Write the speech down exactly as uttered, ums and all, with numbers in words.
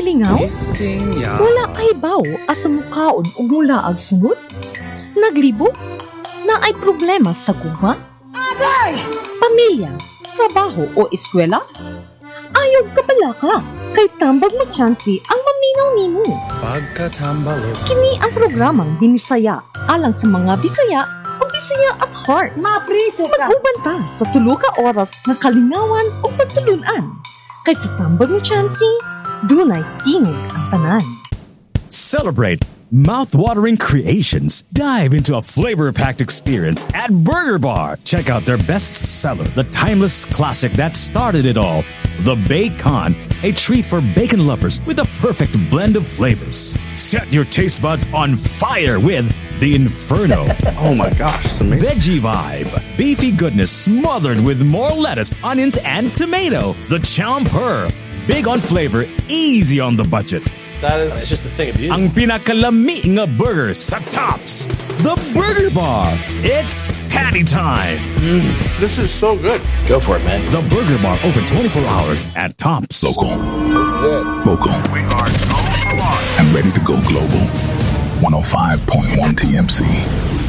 lingaw? Wala ay baw asa mukaon ug mula ag sunod? Naglibo? Na ay problema sa gugma? Agay! Pamilya, trabaho o eskwela? Ayaw ka pala ka, kay tambag mo tsansi ang maminaw nimo. Pagkatambalos. Kini ang programang Binisaya, alang sa mga Bisaya o Bisaya at heart. Mapriso ka! Mag-uban ta sa tulo ka oras na kalingawan o pagtulunan. Kay sa tambag mo tsansi, dunay tingog ang tanan. Celebrate mouth-watering creations. Dive into a flavor-packed experience at Burger Bar. Check out their best-seller, the timeless classic that started it all, the Bacon, a treat for bacon lovers with a perfect blend of flavors. Set your taste buds on fire with the Inferno. Oh my gosh, it's amazing. Veggie Vibe, beefy goodness smothered with more lettuce, onions, and tomato. The Chomper, big on flavor, easy on the budget. That is it's just a thing of beauty. Ang pinakalami nga burger sa Tops. The Burger Bar. It's patty time. Mm, this is so good. Go for it, man. The Burger Bar open twenty-four hours at Tops. Local. This is it. Local. We are so and ready to go global. one oh five point one T M C.